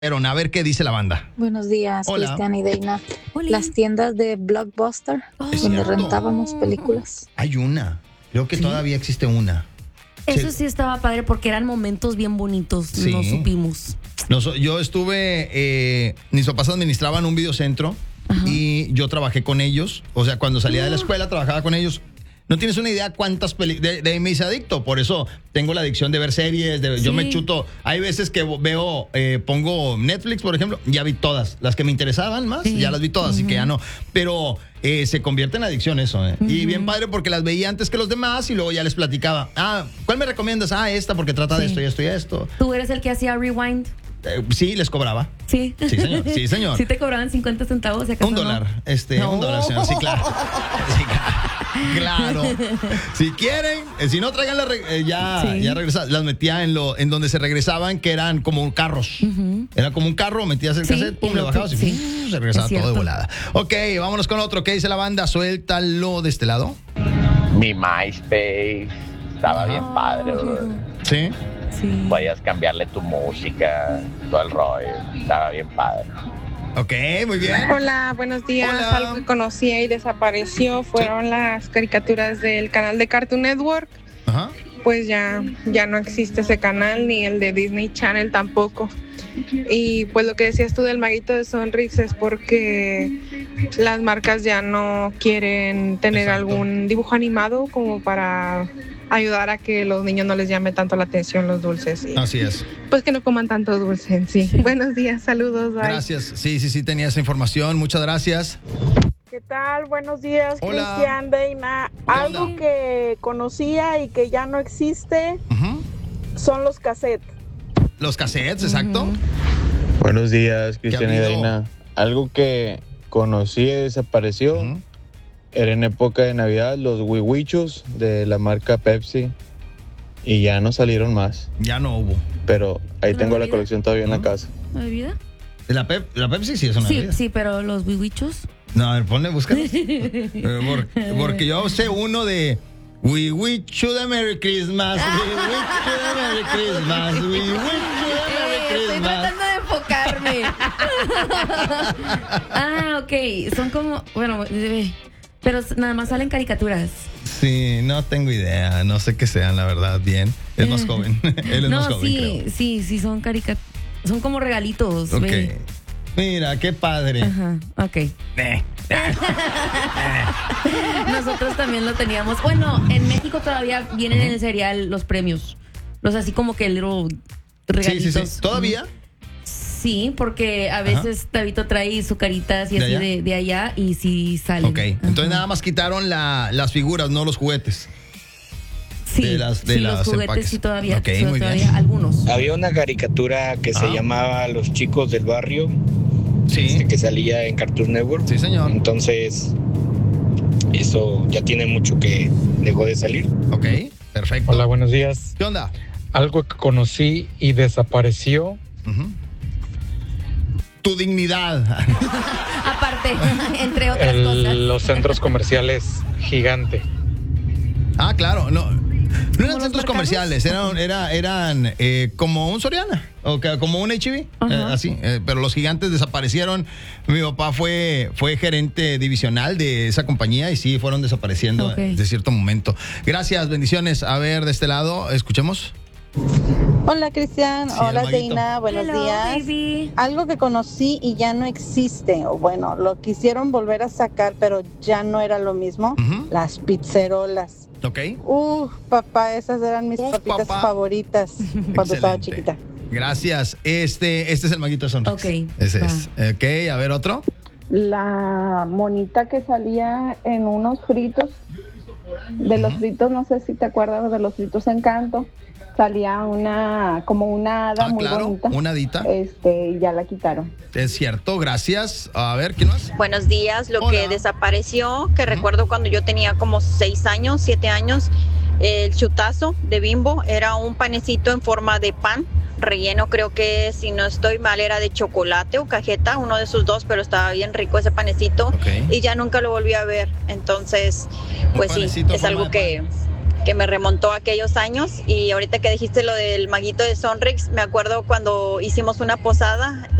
Pero a ver qué dice la banda. Buenos días, Hola. Cristian y Deina. Hola. Las tiendas de Blockbuster, Es donde cierto. rentábamos películas. Hay una. Creo que ¿Sí? todavía existe una. Eso sí estaba padre porque eran momentos bien bonitos, Sí. no supimos. Yo estuve, mis papás administraban un videocentro y yo trabajé con ellos. O sea, cuando salía de la escuela trabajaba con ellos. No tienes una idea cuántas películas. De me hice adicto. Por eso tengo la adicción de ver series. Yo Sí. me chuto. Hay veces que veo, pongo Netflix, por ejemplo. Ya vi todas. Las que me interesaban más, Sí. ya las vi todas. Así que ya no. Pero se convierte en adicción eso. Y bien padre porque las veía antes que los demás y luego ya les platicaba. ¿Cuál me recomiendas? Esta porque trata de Sí. esto y esto y esto. ¿Tú eres el que hacía rewind? Sí, les cobraba. Sí. Sí, señor. Sí, señor. ¿Sí te cobraban 50 centavos? ¿Si acaso Un no? dólar. No. Un dólar, señor. Sí, claro. Sí, claro. Si quieren, si no, tráiganlas ya regresadas. Las metía en donde se regresaban, que eran como carros. Era como un carro, metías el Sí, cassette, pum, y le lo bajabas y sí. se regresaba Es todo de cierto. volada. Ok, vámonos con otro. ¿Qué dice la banda? Suéltalo de este lado. Mi MySpace estaba bien padre, bro. Sí. Sí. Podías cambiarle tu música, todo el rollo. Estaba bien padre. Ok, muy bien. Hola, buenos días. Hola. Algo que conocía y desapareció fueron las caricaturas del canal de Cartoon Network. Ajá. Pues ya no existe ese canal, ni el de Disney Channel tampoco. Y pues lo que decías tú del maguito de Sonrix es porque las marcas ya no quieren tener Exacto. algún dibujo animado como para ayudar a que los niños no les llame tanto la atención los dulces y Así es. pues que no coman tanto dulce en sí. Buenos días, saludos, bye. Gracias. Sí, tenía esa información. Muchas gracias. ¿Qué tal? Buenos días, Hola. Cristian, Deina. ¿Qué Algo onda? que conocía y que ya no existe Ujú. son los cassettes. Los cassettes, exacto. Buenos días, Cristian y habido? Deina. Algo que conocí y desapareció Ujú. era en época de Navidad los Wiwichos de la marca Pepsi y ya no salieron más. Ya no hubo. Pero ahí ¿La tengo la bebida? colección todavía en la casa. ¿La bebida? La Pepsi sí es una Sí, bebida. sí, pero los wiwichos. No, a ver, ponle, búscalos. Porque yo sé uno de We wish you the Merry Christmas. We wish you the Merry Christmas. We wish you the Merry Estoy Christmas. tratando de enfocarme. Ok. Son como, bueno, pero nada más salen caricaturas. Sí, no tengo idea. No sé qué sean, la verdad, bien. Es más joven. Él es No, más joven, sí, son caricaturas. Son como regalitos. creo. Ok. ve. Mira, qué padre. Ajá, ok. Nosotros también lo teníamos. Bueno, en México todavía vienen en el cereal los premios. Los así como que little Sí, regalitos. sí, sí. ¿Todavía? Sí, porque a veces Tabito trae su carita así, ¿De así allá? de allá y sí salen. Ok. Entonces Ajá. nada más quitaron las figuras, no los juguetes. Sí, de las sí, los juguetes empaques. sí todavía, Ok, muy todavía bien. algunos. Había una caricatura que se Ah. llamaba Los Chicos del Barrio, Sí. que salía en Cartoon Network. Sí, señor. Entonces, eso ya tiene mucho que dejó de salir. Ok, perfecto. Hola, buenos días. ¿Qué onda? Algo que conocí y desapareció. Ujú. Tu dignidad. Aparte, entre otras cosas. Los centros comerciales Gigante. Claro, no eran los centros mercados? comerciales, eran como un Soriana, como un H-E-B, Ajá. así, pero los gigantes desaparecieron. Mi papá fue gerente divisional de esa compañía y sí, fueron desapareciendo Ok. de cierto momento. Gracias, bendiciones. A ver, de este lado, escuchemos. Hola Cristian, Sí, el hola maguito. Deina, buenos Hello, días. baby. Algo que conocí y ya no existe, o bueno, lo quisieron volver a sacar, pero ya no era lo mismo, Ujú. las pizzerolas. Ok. Papá, esas eran mis papitas papá. favoritas cuando estaba Excelente. chiquita. Gracias. Este es el maguito de Sonrix. Ok, Ese va. es. Ok, a ver, otro. La monita que salía en unos fritos, de los fritos, no sé si te acuerdas de los fritos Encanto, salía como una hada muy Claro, bonita. una hadita. Y ya la quitaron. Es cierto, gracias. A ver, ¿quién más? Buenos días. Lo Hola. que desapareció, que recuerdo cuando yo tenía como 6 años, 7 años, el chutazo de Bimbo era un panecito en forma de pan, relleno, creo que si no estoy mal era de chocolate o cajeta, uno de esos dos, pero estaba bien rico ese panecito Ok. y ya nunca lo volví a ver. Entonces, Un pues sí, panecito en es forma algo de que que me remontó a aquellos años. Y ahorita que dijiste lo del maguito de Sonrix, me acuerdo cuando hicimos una posada